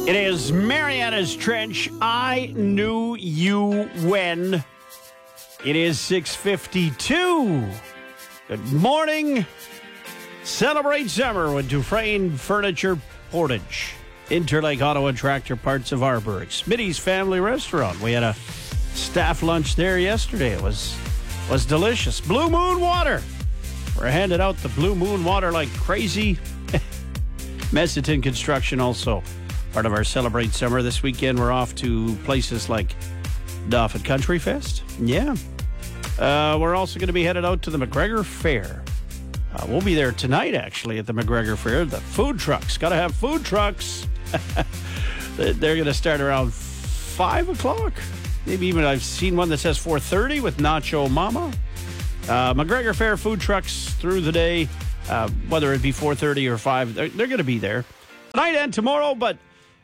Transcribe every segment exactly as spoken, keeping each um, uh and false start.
It is Mariana's Trench. I knew you when. It is six fifty-two. Good morning. Celebrate summer with Dufresne Furniture Portage. Interlake Auto and Tractor Parts of Arborg. Smitty's Family Restaurant. We had a staff lunch there yesterday. It was, was delicious. Blue Moon Water. We're handing out the Blue Moon Water like crazy. Messiton Construction also part of our Celebrate Summer. This weekend we're off to places like Dauphin Country Fest. Yeah. Uh, we're also going to be headed out to the McGregor Fair. Uh, we'll be there tonight, actually, at the McGregor Fair. The food trucks. Got to have food trucks. They're going to start around five o'clock. Maybe even I've seen one that says four thirty with Nacho Mama. Uh, McGregor Fair food trucks through the day, uh, whether it be four thirty or five. They're, they're going to be there tonight and tomorrow, but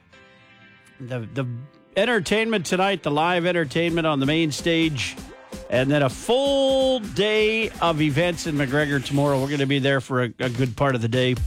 the the entertainment tonight, the live entertainment on the main stage, and then a full day of events in McGregor tomorrow. We're going to be there for a, a good part of the day.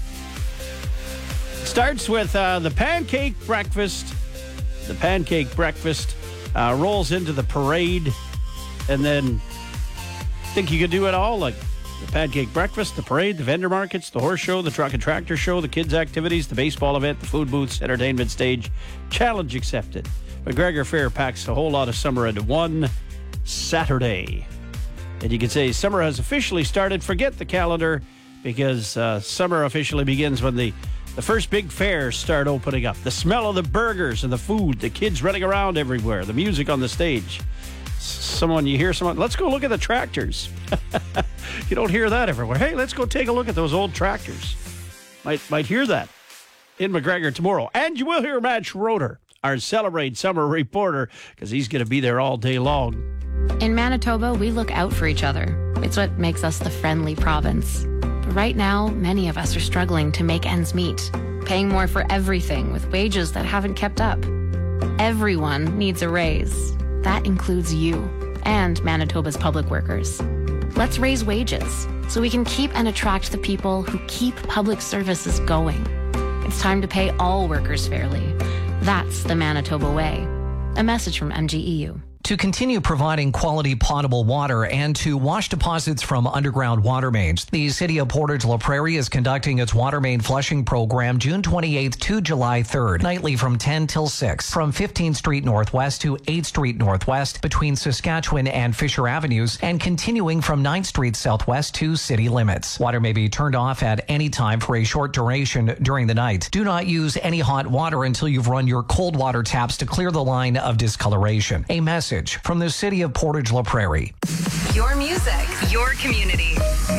Starts with uh, the pancake breakfast. The pancake breakfast uh, rolls into the parade, and then I think you could do it all, like the pancake breakfast, the parade, the vendor markets, the horse show, the truck and tractor show, the kids' activities, the baseball event, the food booths, entertainment stage. Challenge accepted. McGregor Fair packs a whole lot of summer into one Saturday. And you could say summer has officially started. Forget the calendar, because uh, summer officially begins when the, the first big fairs start opening up. The smell of the burgers and the food, the kids running around everywhere, the music on the stage. Someone, you hear someone, let's go look at the tractors. You don't hear that everywhere. Hey, let's go take a look at those old tractors. Might might hear that in McGregor tomorrow. And you will hear Matt Schroeder, our Celebrate Summer reporter, because he's going to be there all day long. In Manitoba, we look out for each other. It's what makes us the friendly province. But right now, many of us are struggling to make ends meet, paying more for everything with wages that haven't kept up. Everyone needs a raise. That includes you and Manitoba's public workers. Let's raise wages so we can keep and attract the people who keep public services going. It's time to pay all workers fairly. That's the Manitoba way. A message from M G E U. To continue providing quality potable water and to wash deposits from underground water mains, the City of Portage La Prairie is conducting its water main flushing program June twenty-eighth to July third, nightly from ten till six, from fifteenth Street Northwest to eighth Street Northwest between Saskatchewan and Fisher Avenues, and continuing from ninth Street Southwest to city limits. Water may be turned off at any time for a short duration during the night. Do not use any hot water until you've run your cold water taps to clear the line of discoloration. A message from the City of Portage La Prairie. Your music, your community.